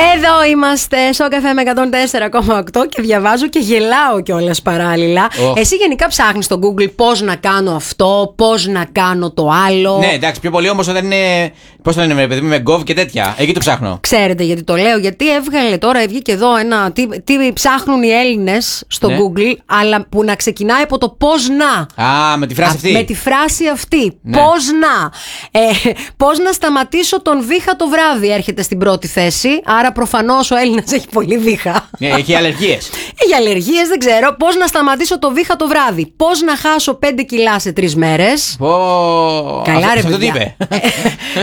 Εδώ είμαστε στο Καφέ με 104,8 και διαβάζω και γελάω κιόλας παράλληλα. Εσύ γενικά ψάχνεις στο Google πώς να κάνω αυτό, πώς να κάνω το άλλο. Ναι, εντάξει, πιο πολύ όμως όταν είναι. Πώς το λένε, παιδί μου, με Gov και τέτοια. Εκεί το ψάχνω. Ξέρετε γιατί το λέω? Γιατί έβγαλε τώρα, βγήκε εδώ ένα. Τι ψάχνουν οι Έλληνες στο Google, αλλά που να ξεκινάει από το πώς να. Α, με τη φράση αυτή. Με τη φράση αυτή. Ναι. Πώς να. Πώς να σταματήσω τον βήχα το βράδυ έρχεται στην πρώτη θέση. Άρα προφανώς ο Έλληνας έχει πολύ βήχα. Έχει αλλεργίες. Έχει αλλεργίες, δεν ξέρω. Πώς να σταματήσω το βήχα το βράδυ. Πώς να χάσω 5 κιλά σε 3 μέρες. Καλά, ρε αυτό τι παιδιά. είπε.